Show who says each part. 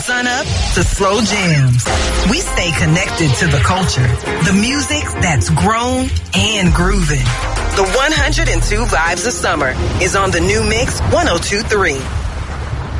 Speaker 1: Sun up to slow jams. We stay connected to the culture, the music that's grown and grooving. The 102 Vibes of Summer is on the new Mix 102.3.